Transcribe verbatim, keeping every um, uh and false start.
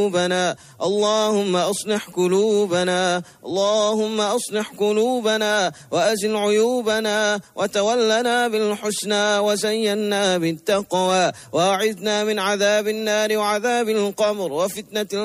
قلوبنا اللهم أصلح قلوبنا اللهم أصلح قلوبنا وأزل عيوبنا وتولنا بالحسنى وزينا بالتقوى وأعذنا من عذاب النار وعذاب القبر وفتنة